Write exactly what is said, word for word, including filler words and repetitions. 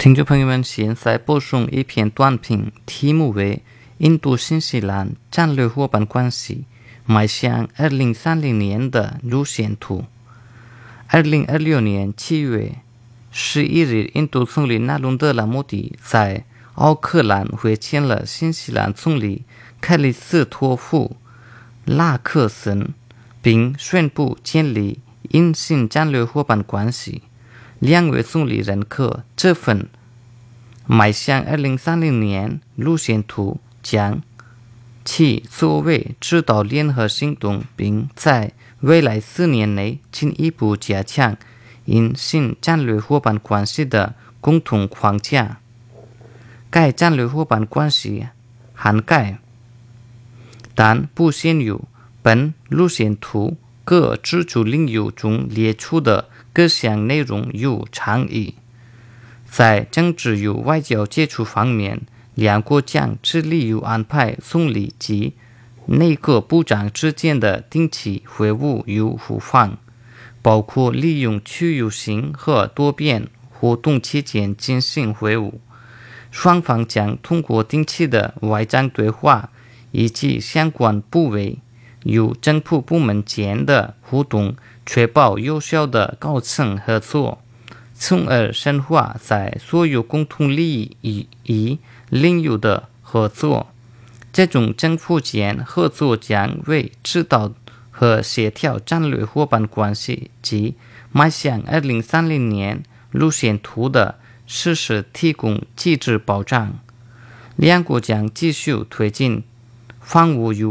听众朋友们，现在播送一篇短评，题目为印度新西兰战略伙伴关系迈向二零三零年的路线图。二零二六年七月十一日，印度总理纳伦德拉莫迪在奥克兰会见了新西兰总理克里斯托弗拉克森，并宣布建立印新战略伙伴关系。两位总理认可这份迈向二零三零年路线图将其作为指导联合行动，并在未来四年内进一步加强印新战略伙伴关系的共同框架。该战略伙伴关系涵盖但不限于本路线图各支柱领域中列出的各项内容与倡议。在政治与外交接触方面，两国将致力于安排总理及内阁部长之间的定期会晤与互访，包括利用区域性和多边活动期间进行会晤。双方将通过定期的外长对话以及相关部委与政府部门间的互动，确保有效的高层合作，从而深化在所有共同利益领域的合作。这种政府间合作将为指导和协调战略伙伴关系及迈向二零三零年路线图的实施提供机制保障。两国将继续推进防务与